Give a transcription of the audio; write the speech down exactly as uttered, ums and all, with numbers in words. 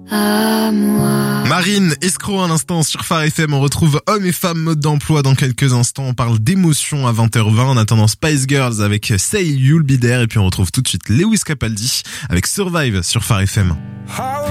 à moi. Marine, escroc à l'instant sur Phare F M. On retrouve hommes et femmes mode d'emploi dans quelques instants. On parle d'émotion à vingt heures vingt. En attendant Spice Girls avec Say You'll Be There. Et puis on retrouve tout de suite Lewis Capaldi avec Survive sur Phare F M.